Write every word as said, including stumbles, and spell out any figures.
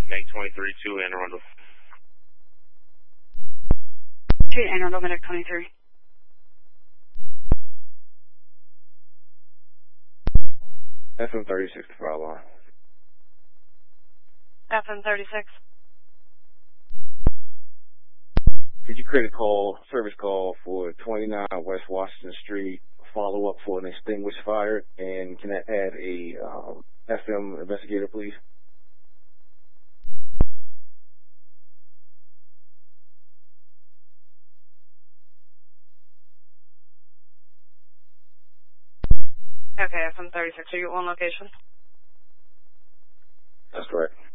Make twenty-three to Anne Arundel. To Anne Arundel, Medic twenty-three. F M thirty-six to fire alarm. F M thirty-six. Could you create a call, service call for twenty-nine West Washington Street, follow up for an extinguished fire, and can I add a um, F M investigator, please? Okay, F M thirty-six. Are you at one location? That's correct.